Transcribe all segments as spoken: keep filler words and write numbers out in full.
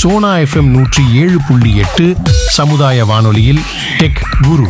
Sona FM நூற்றி ஏழு புள்ளி எட்டு சமுதாய வானொலியில் டெக் குரு.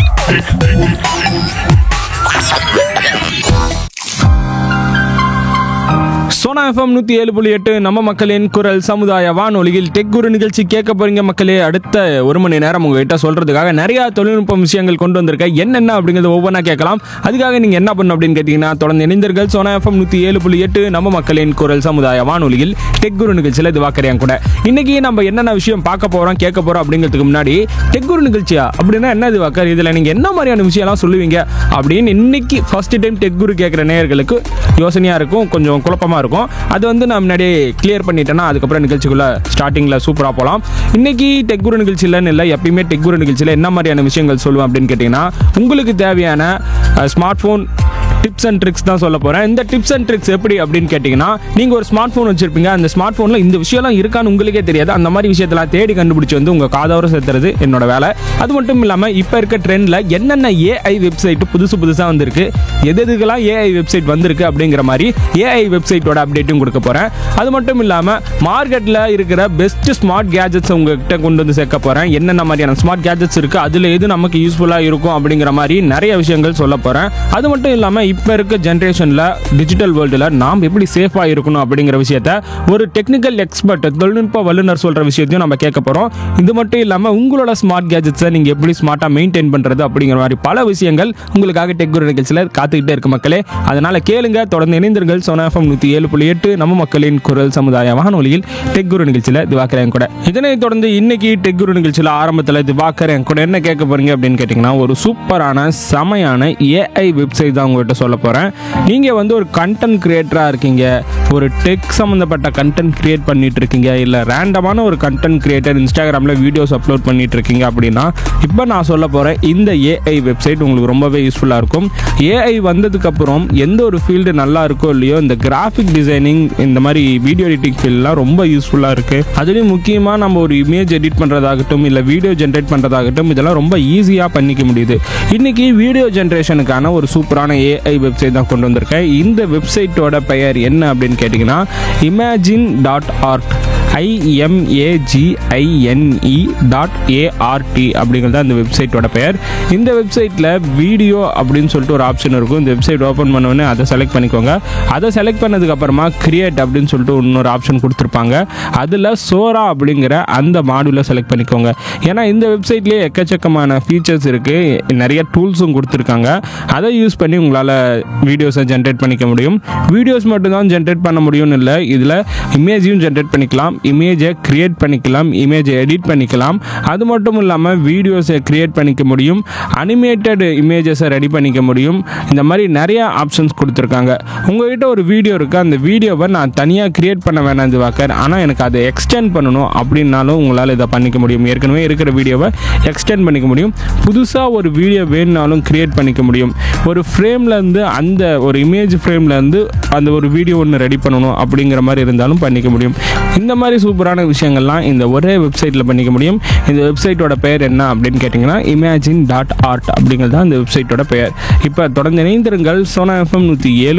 சோனா எஃப்எம் நூற்றி ஏழு புள்ளி எட்டு நம்ம மக்களின் குரல் சமுதாய வானொலியில் டெக் குரு நிகழ்ச்சி கேட்க போறீங்க மக்களே. அடுத்த ஒரு மணி நேரம் உங்ககிட்ட சொல்றதுக்காக நிறைய தொழில்நுட்ப விஷயங்கள் கொண்டு வந்திருக்கேன். என்னென்ன அப்படிங்கிறத ஒவ்வொன்றா கேட்கலாம். அதுக்காக நீங்க என்ன பண்ணணும் அப்படின்னு கேட்டீங்கன்னா, தொடர்ந்து இணைந்தீர்கள் சோனா எஃப்எம் நூற்றி ஏழு புள்ளி எட்டு நம்ம மக்களின் குரல் சமுதாய வானொலியில் டெக் குரு நிகழ்ச்சியில் இது வாக்கறியாங்க கூட. இன்னைக்கு நம்ம என்னென்ன விஷயம் பார்க்க போறோம் கேட்க போறோம் அப்படிங்கிறதுக்கு முன்னாடி, டெக் குரு நிகழ்ச்சியா அப்படின்னா என்ன இது வாக்கர், இதுல நீங்க என்ன மாதிரியான விஷயம்லாம் சொல்லுவீங்க அப்படின்னு இன்னைக்கு ஃபர்ஸ்ட் டைம் டெக் குரு கேட்குற நேயர்களுக்கு யோசனையா இருக்கும், கொஞ்சம் குழப்பமா இருக்கும். அது வந்து நான் முன்னாடியே கிளியர் பண்ணிட்டேன்னா அதுக்கப்புறம் நிகழ்ச்சிக்குள்ள ஸ்டார்டிங்ல சூப்பரா போகலாம். இன்னைக்கு டெக் குரு நிகழ்ச்சியிலன்னு இல்லை, எப்பயுமே டெக் குரு நிகழ்ச்சியில் என்ன மாதிரியான விஷயங்கள் சொல்லுவேன் அப்படின்னு கேட்டிங்கன்னா, உங்களுக்கு தேவையான smart phone tips and tricks தான் சொல்ல போகிறேன். இந்த டிப்ஸ் அண்ட் ட்ரிக்ஸ் எப்படி அப்படின்னு கேட்டிங்கன்னா, நீங்கள் ஒரு ஸ்மார்ட் ஃபோன் வச்சுருப்பீங்க, அந்த ஸ்மார்ட் ஃபோனில் இந்த விஷயம்லாம் இருக்கான்னு உங்களுக்கே தெரியாது. அந்த மாதிரி விஷயத்தெல்லாம் தேடி கண்டுபிடிச்சி வந்து உங்கள் காதோர சேர்த்துறது என்னோட வேலை. அது மட்டும் இல்லாமல் இப்போ இருக்க ட்ரெண்டில் என்னென்ன ஏஐ வெப்சைட் புதுசு புதுசாக வந்திருக்கு, எது எதுக்கெல்லாம் ஏஐ வெப்சைட் வந்திருக்கு அப்படிங்கிற மாதிரி ஏஐ வெப்சைட்டோட அப்டேட்டும் கொடுக்க போகிறேன். அது மட்டும் இல்லாமல் மார்க்கெட்டில் இருக்கிற பெஸ்ட் ஸ்மார்ட் கேஜெட்ஸ் உங்ககிட்ட கொண்டு வந்து சேர்க்க போகிறேன். என்னென்ன மாதிரியான ஸ்மார்ட் கேஜெட்ஸ் இருக்குது, அதில் எது நமக்கு யூஸ்ஃபுல்லாக இருக்கும் அப்படிங்கிற மாதிரி நிறைய விஷயங்கள் சொல்ல போகிறேன். அது மட்டும் இல்லாமல் இப்போ இருக்க ஜென்ரேஷனில் டிஜிட்டல் வேர்ல்டில் நாம் எப்படி சேஃபாக இருக்கணும் அப்படிங்கிற விஷயத்த ஒரு டெக்னிக்கல் எக்ஸ்பர்ட், தொழில்நுட்ப வல்லுநர் சொல்கிற விஷயத்தையும் நம்ம கேட்க போகிறோம். இது மட்டும் இல்லாமல் உங்களோட ஸ்மார்ட் கேஜெட்ஸை நீங்கள் எப்படி ஸ்மார்ட்டாக மெயின்டைன் பண்ணுறது அப்படிங்கிற மாதிரி பல விஷயங்கள் உங்களுக்காக டெக் குரு நிகழ்ச்சியில் காத்துக்கிட்டே இருக்கு மக்களே. அதனால் கேளுங்க, தொடர்ந்து இணைந்தீர்கள் சோனா எஃப்எம் நூற்றி ஏழு புள்ளி எட்டு நம்ம மக்களின் குரல் சமுதாய வானொலியில் டெக் குரு நிகழ்ச்சியில் திவாக்கரேன் கூட. இதனைத் தொடர்ந்து இன்னைக்கு டெக் குரு நிகழ்ச்சியில் ஆரம்பத்தில் திவாக்கரேன் கூட என்ன கேட்க போறீங்க அப்படின்னு கேட்டிங்கன்னா, ஒரு சூப்பரான செமையான ஏஐ வெப்சைட் தான் உங்கள்கிட்ட சொல்ல போகிறேன். நீங்கள் வந்து ஒரு கண்டென்ட் கிரியேட்டராக இருக்கீங்க, ஒரு டெக் சம்மந்தப்பட்ட கண்டென்ட் கிரியேட் பண்ணிட்டு இருக்கீங்க, இல்லை ரேண்டமான ஒரு கண்டென்ட் கிரியேட்டர் இன்ஸ்டாகிராமில் வீடியோஸ் அப்லோட் பண்ணிட்டு இருக்கீங்க அப்படின்னா, இப்போ நான் சொல்ல போகிறேன் இந்த ஏஐ வெப்சைட் உங்களுக்கு ரொம்பவே யூஸ்ஃபுல்லாக இருக்கும். ஏஐ வந்ததுக்கப்புறம் எந்த ஒரு ஃபீல்டு நல்லா இருக்கோ இல்லையோ, இந்த கிராஃபிக் டிசைனிங், இந்த மாதிரி வீடியோ எடிட்டிங் ஃபீல்டெலாம் ரொம்ப யூஸ்ஃபுல்லாக இருக்குது. அதுலேயும் முக்கியமாக நம்ம ஒரு இமேஜ் எடிட் பண்ணுறதாகட்டும், இல்லை வீடியோ ஜென்ரேட் பண்ணுறதாகட்டும், இதெல்லாம் ரொம்ப ஈஸியாக பண்ணிக்க முடியுது. இன்றைக்கி வீடியோ ஜென்ரேஷனுக்கான ஒரு சூப்பரான ஏஐ வெப்சைட் தான் கொண்டு வந்திருக்கேன். இந்த வெப்சைட்டோட பெயர் என்ன அப்படின்னு கேட்டிங்கன்னா, imagine dot art ஐஎம்ஏஜிஐஎன்இ dot ART அப்படிங்கிறது அந்த வெப்சைட்டோட பெயர். இந்த வெப்சைட்டில் வீடியோ அப்படின்னு சொல்லிட்டு ஒரு ஆப்ஷன் இருக்கும். இந்த வெப்சைட் ஓப்பன் பண்ணோடனே அதை செலக்ட் பண்ணிக்கோங்க. அதை செலக்ட் பண்ணதுக்கப்புறமா கிரியேட் அப்படின்னு சொல்லிட்டு இன்னொரு ஆப்ஷன் கொடுத்துருப்பாங்க. அதில் சோரா அப்படிங்கிற அந்த மாடியூலை செலக்ட் பண்ணிக்கோங்க. ஏன்னா இந்த வெப்சைட்லேயே எக்கச்சக்கமான ஃபீச்சர்ஸ் இருக்குது, நிறைய டூல்ஸும் கொடுத்துருக்காங்க. அதை யூஸ் பண்ணி உங்களால் வீடியோஸை ஜென்ரேட் பண்ணிக்க முடியும். வீடியோஸ் மட்டும்தான் ஜென்ரேட் பண்ண முடியும்னு இல்லை, இதில் இமேஜையும் ஜென்ரேட் பண்ணிக்கலாம், இமேஜை கிரியேட் பண்ணிக்கலாம், இமேஜை எடிட் பண்ணிக்கலாம். அது மட்டும் இல்லாமல் வீடியோஸை கிரியேட் பண்ணிக்க முடியும், அனிமேட்டட் இமேஜஸை ரெடி பண்ணிக்க முடியும். இந்த மாதிரி நிறைய ஆப்ஷன்ஸ் கொடுத்துருக்காங்க. உங்கள்கிட்ட ஒரு வீடியோ இருக்குது, அந்த வீடியோவை நான் தனியாக கிரியேட் பண்ண வேணாம் இது வாக்கர், ஆனால் எனக்கு அதை எக்ஸ்டெண்ட் பண்ணணும் அப்படின்னாலும் உங்களால் இதை பண்ணிக்க முடியும். ஏற்கனவே இருக்கிற வீடியோவை எக்ஸ்டெண்ட் பண்ணிக்க முடியும், புதுசாக ஒரு வீடியோ வேணுனாலும் கிரியேட் பண்ணிக்க முடியும். ஒரு ஃப்ரேம்லேருந்து அந்த ஒரு இமேஜ் ஃப்ரேம்லேருந்து அந்த ஒரு வீடியோ ஒன்று ரெடி பண்ணணும் அப்படிங்கிற மாதிரி இருந்தாலும் பண்ணிக்க முடியும். இந்த மாதிரி சூப்பரான விஷயங்கள்லாம் இந்த ஒரே வெப்சைட்டில் பண்ணிக்க முடியும். இந்த வெப்சைட்டோட பெயர் என்ன அப்படின்னு கேட்டிங்கன்னா, இமேஜின் டாட் ஆர்ட் அப்படிங்கிறது தான் இந்த வெப்சைட்டோட பெயர். இப்போ தொடர்ந்து இணைந்திருங்கள் சோனா எஃப்எம் நூற்றி ஏழு